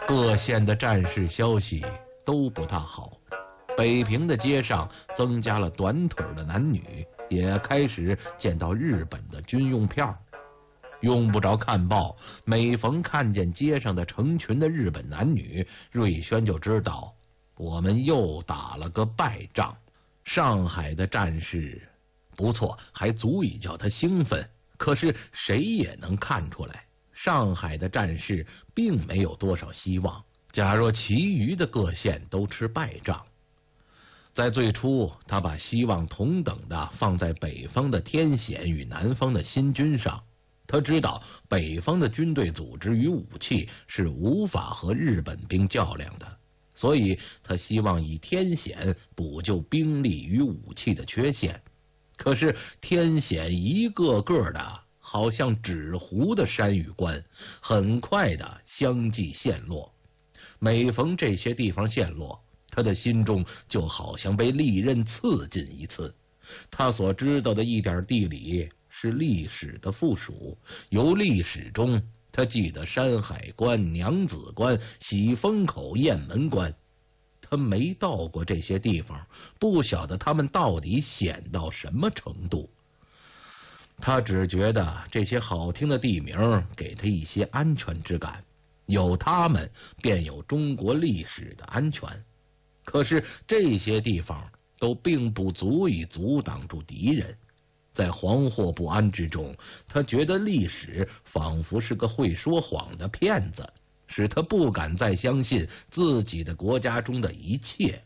各县的战事消息都不大好，北平的街上增加了短腿的男女，也开始见到日本的军用票。用不着看报，每逢看见街上的成群的日本男女，瑞宣就知道我们又打了个败仗。上海的战事不错，还足以叫他兴奋，可是谁也能看出来，上海的战事并没有多少希望。假若其余的各县都吃败仗，在最初他把希望同等的放在北方的天显与南方的新军上。他知道北方的军队组织与武器是无法和日本兵较量的，所以他希望以天显补救兵力与武器的缺陷。可是天显一个个的好像纸糊的山与关，很快的相继陷落。每逢这些地方陷落，他的心中就好像被利刃刺进一次。他所知道的一点地理是历史的附属，由历史中他记得山海关、娘子关、喜峰口、雁门关。他没到过这些地方，不晓得他们到底险到什么程度。他只觉得这些好听的地名给他一些安全之感，有他们便有中国历史的安全。可是这些地方都并不足以阻挡住敌人。在惶惑不安之中，他觉得历史仿佛是个会说谎的骗子，使他不敢再相信自己的国家中的一切。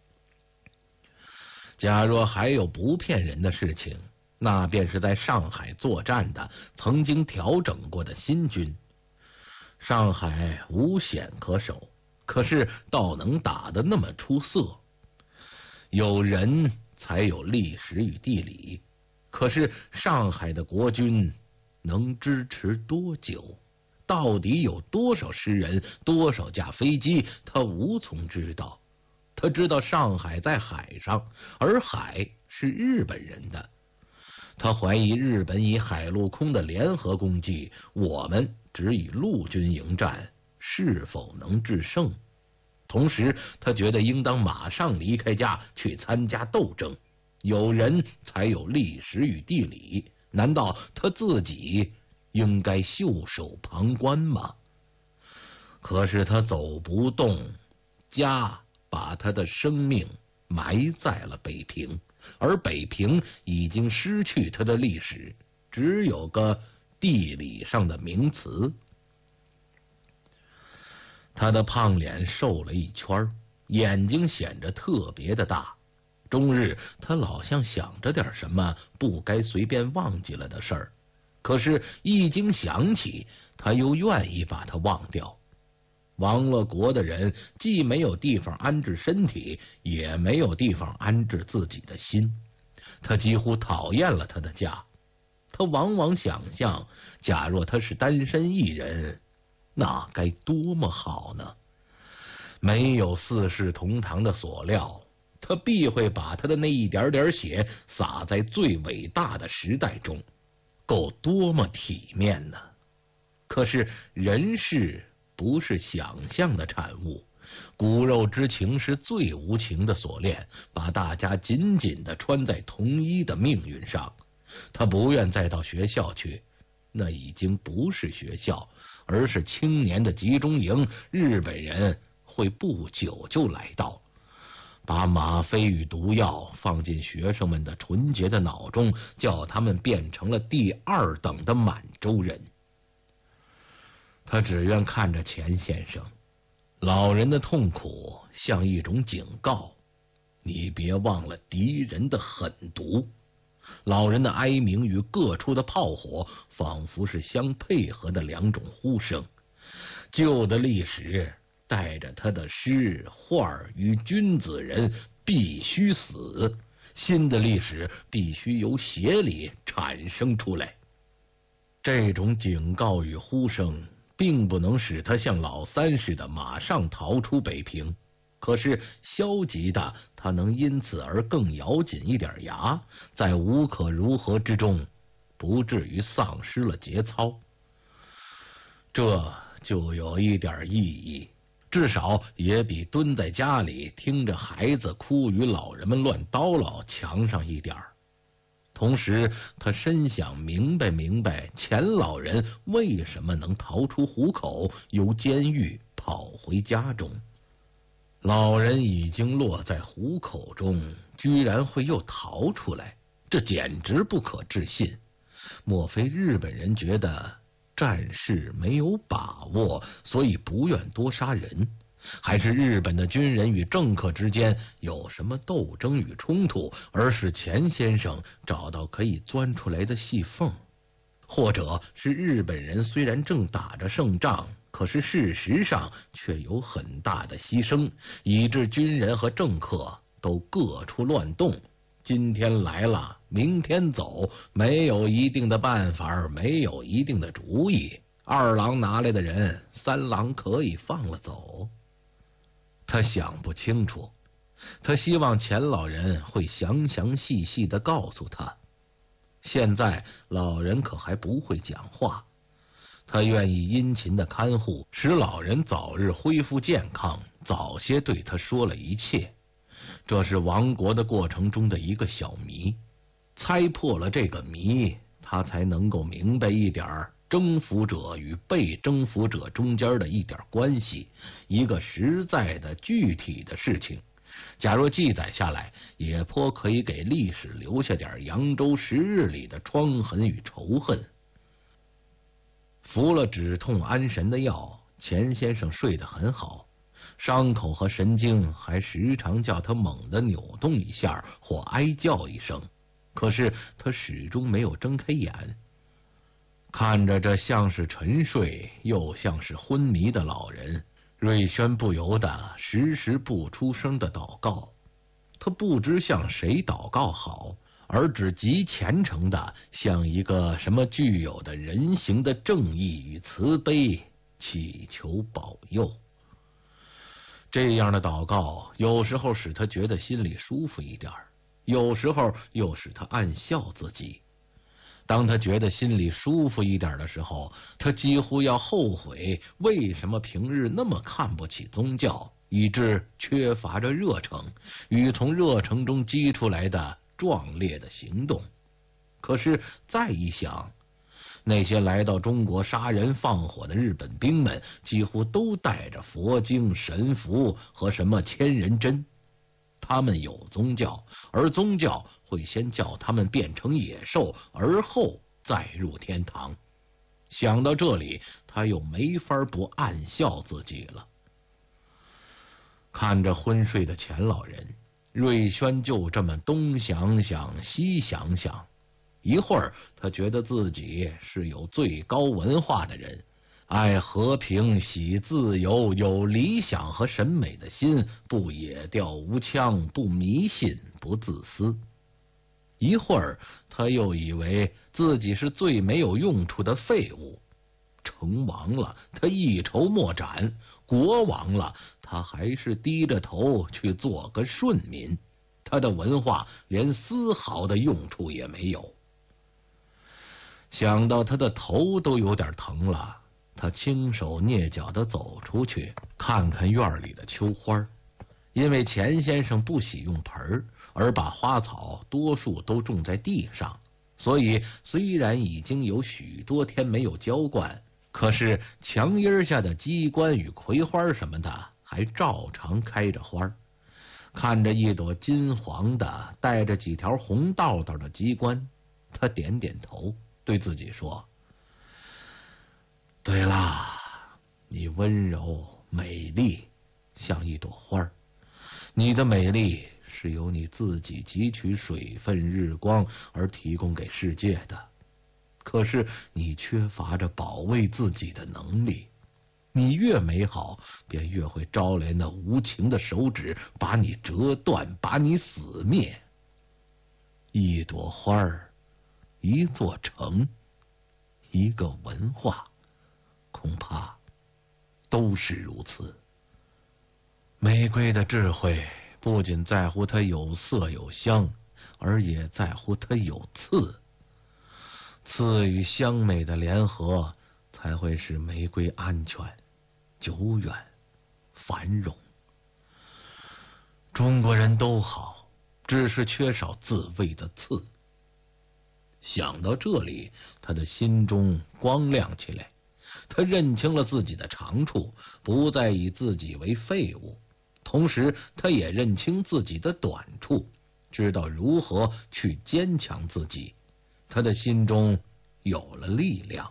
假若还有不骗人的事情，那便是在上海作战的曾经调整过的新军。上海无险可守，可是倒能打得那么出色。有人才有历史与地理，可是上海的国军能支持多久？到底有多少师人，多少架飞机，他无从知道。他知道上海在海上，而海是日本人的。他怀疑日本以海陆空的联合攻击，我们只以陆军迎战，是否能制胜？同时他觉得应当马上离开家去参加斗争。有人才有历史与地理，难道他自己应该袖手旁观吗？可是他走不动，家把他的生命埋在了北平，而北平已经失去他的历史，只有个地理上的名词。他的胖脸瘦了一圈，眼睛显得特别的大。终日他老像想着点什么不该随便忘记了的事儿，可是一经想起，他又愿意把它忘掉。亡了国的人既没有地方安置身体，也没有地方安置自己的心。他几乎讨厌了他的家。他往往想象，假若他是单身一人，那该多么好呢？没有四世同堂的所料，他必会把他的那一点点血洒在最伟大的时代中，够多么体面呢？可是人世不是想象的产物，骨肉之情是最无情的锁链，把大家紧紧地穿在同一的命运上。他不愿再到学校去，那已经不是学校，而是青年的集中营。日本人会不久就来到，把吗啡与毒药放进学生们的纯洁的脑中，叫他们变成了第二等的满洲人。他只愿看着钱先生，老人的痛苦像一种警告，你别忘了敌人的狠毒。老人的哀鸣与各处的炮火仿佛是相配合的两种呼声。旧的历史带着他的诗画与君子人必须死，新的历史必须由血里产生出来。这种警告与呼声并不能使他像老三似的马上逃出北平，可是消极的他能因此而更咬紧一点牙，在无可如何之中不至于丧失了节操。这就有一点意义。 至少也比蹲在家里听着孩子哭与老人们乱叨唠强上一点儿。同时，他深想明白钱老人为什么能逃出虎口，由监狱跑回家中。老人已经落在虎口中，居然会又逃出来，这简直不可置信。莫非日本人觉得战事没有把握，所以不愿多杀人？还是日本的军人与政客之间有什么斗争与冲突，而使钱先生找到可以钻出来的细缝？或者是日本人虽然正打着胜仗，可是事实上却有很大的牺牲，以致军人和政客都各处乱动，今天来了，明天走，没有一定的办法，没有一定的主意。二郎拿来的人，三郎可以放了走。他想不清楚，他希望钱老人会详细地告诉他。现在老人可还不会讲话，他愿意殷勤的看护，使老人早日恢复健康，早些对他说了一切。这是亡国的过程中的一个小谜，猜破了这个谜，他才能够明白一点征服者与被征服者中间的一点关系，一个实在的具体的事情。假若记载下来，也颇可以给历史留下点扬州10日里的疮痕与仇恨。服了止痛安神的药，钱先生睡得很好，伤口和神经还时常叫他猛地扭动一下或哀叫一声，可是他始终没有睁开眼。看着这像是沉睡又像是昏迷的老人，瑞轩不由得时不出声的祷告。他不知向谁祷告好，而只极虔诚的向一个什么具有的人形的正义与慈悲祈求保佑。这样的祷告有时候使他觉得心里舒服一点，有时候又使他暗笑自己。当他觉得心里舒服一点的时候，他几乎要后悔为什么平日那么看不起宗教，以致缺乏着热诚与从热诚中激出来的壮烈的行动。可是再一想，那些来到中国杀人放火的日本兵们几乎都带着佛经、神符和什么千人针。他们有宗教，而宗教会先叫他们变成野兽，而后再入天堂。想到这里，他又没法不暗笑自己了。看着昏睡的钱老人，瑞轩就这么东想想西想想，一会儿他觉得自己是有最高文化的人，爱和平，喜自由，有理想和审美的心，不野调无腔，不迷信，不自私。一会儿他又以为自己是最没有用处的废物。成王了，他一筹莫展；国王了，他还是低着头去做个顺民。他的文化连丝毫的用处也没有。想到他的头都有点疼了，他轻手蹑脚地走出去，看看院里的秋花。因为钱先生不喜用盆，而把花草多数都种在地上，所以虽然已经有许多天没有浇灌，可是墙荫下的鸡冠与葵花什么的还照常开着花。看着一朵金黄的带着几条红道道的鸡冠，他点点头，对自己说：对啦，你温柔美丽，像一朵花，你的美丽是由你自己汲取水分、日光而提供给世界的。可是你缺乏着保卫自己的能力，你越美好，便越会招来那无情的手指，把你折断，把你死灭。一朵花，一座城，一个文化，恐怕都是如此。玫瑰的智慧不仅在乎它有色有香，而也在乎它有刺。刺与香美的联合，才会使玫瑰安全、久远、 繁荣。中国人都好，只是缺少自卫的刺。想到这里，他的心中光亮起来。他认清了自己的长处，不再以自己为废物，同时他也认清自己的短处，知道如何去坚强自己。他的心中有了力量。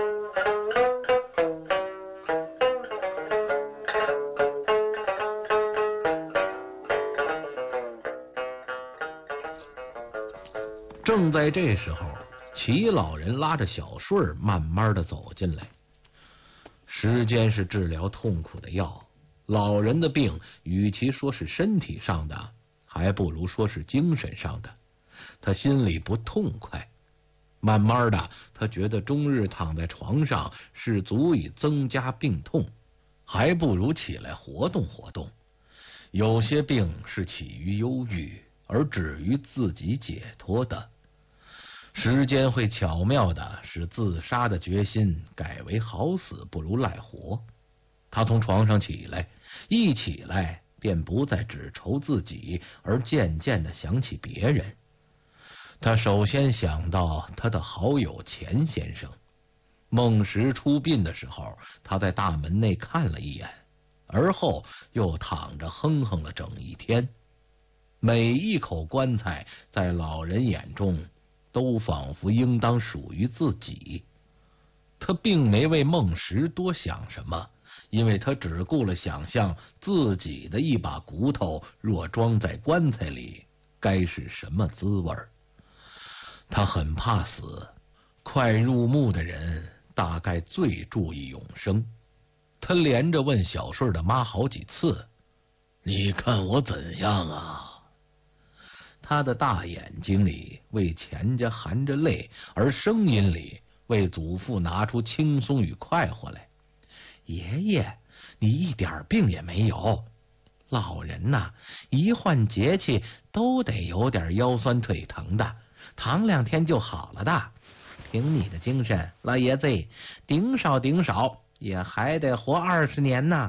正在这时候，齐老人拉着小顺慢慢的走进来。时间是治疗痛苦的药，老人的病与其说是身体上的，还不如说是精神上的。他心里不痛快，慢慢的他觉得终日躺在床上是足以增加病痛，还不如起来活动活动。有些病是起于忧郁，而止于自己解脱的。时间会巧妙的使自杀的决心改为好死不如赖活。他从床上起来，一起来便不再只愁自己，而渐渐的想起别人。他首先想到他的好友钱先生。孟石出殡的时候，他在大门内看了一眼，而后又躺着哼哼了整一天。每一口棺材在老人眼中都仿佛应当属于自己。他并没为孟石多想什么，因为他只顾了想象自己的一把骨头若装在棺材里该是什么滋味。他很怕死，快入墓的人大概最注意永生。他连着问小顺的妈好几次：你看我怎样啊？他的大眼睛里为钱家含着泪，而声音里为祖父拿出轻松与快活来。爷爷，你一点病也没有。老人呐，一换节气都得有点腰酸腿疼的，躺2天就好了的。凭你的精神，老爷子顶少也还得活20年呢。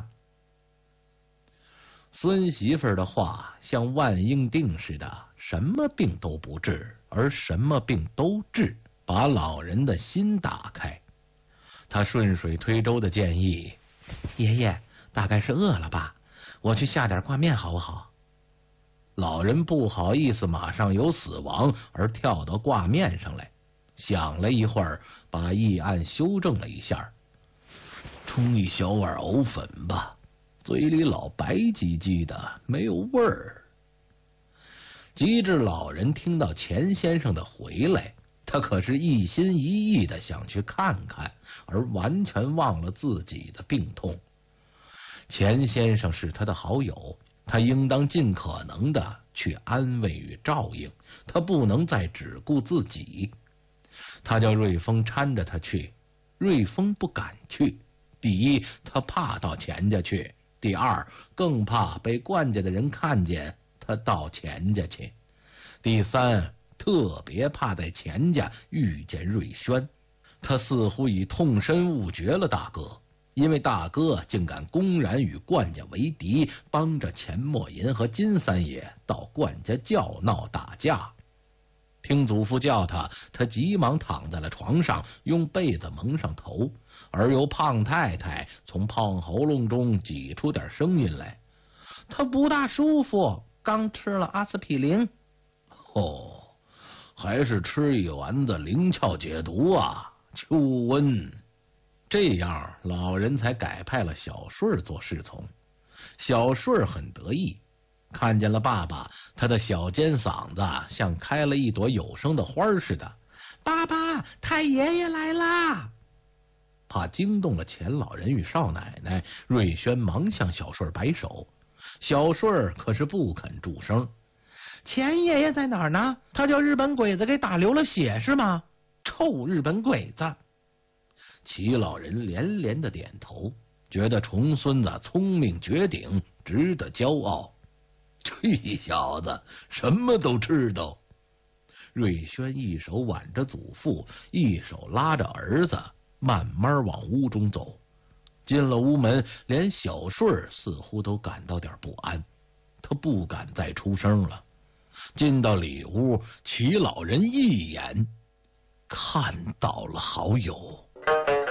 孙媳妇儿的话像万应锭似的，什么病都不治，而什么病都治，把老人的心打开。他顺水推舟的建议：爷爷大概是饿了吧，我去下点挂面好不好？老人不好意思马上有死亡，而跳到挂面上来，想了一会儿，把议案修正了一下：冲一小碗藕粉吧，嘴里老白唧唧的，没有味儿。及至老人听到钱先生的回来，他可是一心一意的想去看看，而完全忘了自己的病痛。钱先生是他的好友，他应当尽可能的去安慰与照应，他不能再只顾自己。他叫瑞丰搀着他去，瑞丰不敢去。第一，他怕到钱家去；第二，更怕被冠家的人看见他到钱家去；第三，特别怕在钱家遇见瑞轩。他似乎已痛深恶绝了大哥，因为大哥竟敢公然与冠家为敌，帮着钱默吟和金三爷到冠家叫闹打架。听祖父叫他，他急忙躺在了床上，用被子蒙上头，而由胖太太从胖喉咙中挤出点声音来：他不大舒服，刚吃了阿司匹林。哦，还是吃一丸子灵窍解毒啊，秋温。这样老人才改派了小顺做侍从。小顺很得意，看见了爸爸，他的小尖嗓子像开了一朵有声的花似的：爸爸，太爷爷来啦！怕惊动了钱老人与少奶奶，瑞轩忙向小顺摆手。小顺可是不肯住声。钱爷爷在哪儿呢？他叫日本鬼子给打流了血是吗？臭日本鬼子！齐老人连连的点头，觉得重孙子聪明绝顶，值得骄傲。这小子什么都知道。瑞轩一手挽着祖父，一手拉着儿子，慢慢往屋中走。 进了屋门，连小顺似乎都感到点不安，他不敢再出声了。进到里屋，齐老人一眼看到了好友。